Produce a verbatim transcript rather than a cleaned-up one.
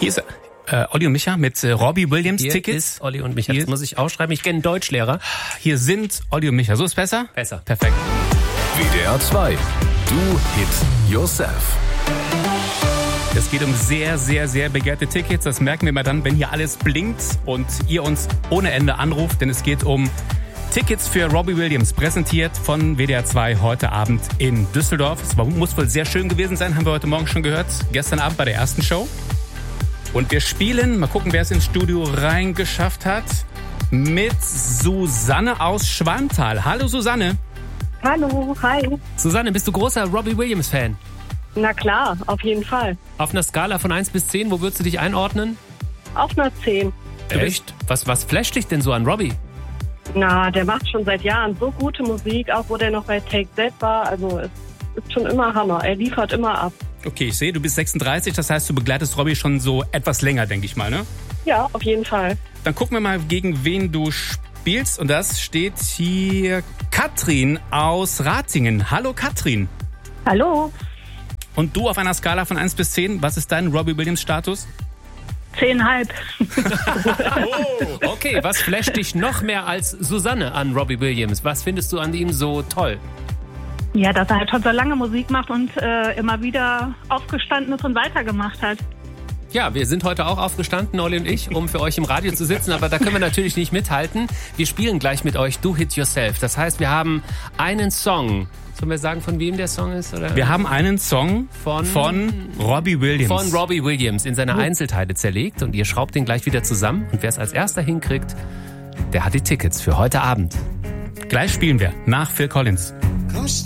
Hier ist äh, Olli und Micha mit äh, Robbie Williams Hier Tickets. ist Olli und Micha. Das muss ich ausschreiben. Ich kenne einen Deutschlehrer. Hier sind Olli und Micha. So ist besser? Besser. Perfekt. W D R zwei. Do It Yourself. Es geht um sehr, sehr, sehr begehrte Tickets. Das merken wir mal dann, wenn hier alles blinkt und ihr uns ohne Ende anruft. Denn es geht um Tickets für Robbie Williams, präsentiert von W D R zwei heute Abend in Düsseldorf. Es war, muss wohl sehr schön gewesen sein, haben wir heute Morgen schon gehört. Gestern Abend bei der ersten Show. Und wir spielen, mal gucken, wer es ins Studio reingeschafft hat, mit Susanne aus Schwalmtal. Hallo Susanne. Hallo, hi. Susanne, bist du großer Robbie Williams-Fan? Na klar, auf jeden Fall. Auf einer Skala von eins bis zehn, wo würdest du dich einordnen? Auf einer zehn. Echt? Was, was flasht dich denn so an Robbie? Na, der macht schon seit Jahren so gute Musik, auch wo der noch bei Take That war. Also es ist schon immer Hammer. Er liefert immer ab. Okay, ich sehe, du bist sechsunddreißig, das heißt, du begleitest Robbie schon so etwas länger, denke ich mal, ne? Ja, auf jeden Fall. Dann gucken wir mal, gegen wen du spielst. Und das steht hier Katrin aus Ratingen. Hallo Katrin. Hallo. Und du auf einer Skala von eins bis zehn, was ist dein Robbie Williams Status? Zehnhalb. Oh, okay, was flasht dich noch mehr als Susanne an Robbie Williams? Was findest du an ihm so toll? Ja, dass er halt schon so lange Musik macht und äh, immer wieder aufgestanden ist und weitergemacht hat. Ja, wir sind heute auch aufgestanden, Olli und ich, um für euch im Radio zu sitzen, aber da können wir natürlich nicht mithalten. Wir spielen gleich mit euch Do It Yourself. Das heißt, wir haben einen Song. Sollen wir sagen, von wem der Song ist? Oder? Wir haben einen Song von, von Robbie Williams. Von Robbie Williams in seine Einzelteile zerlegt und ihr schraubt den gleich wieder zusammen. Und wer es als erster hinkriegt, der hat die Tickets für heute Abend. Gleich spielen wir nach Phil Collins.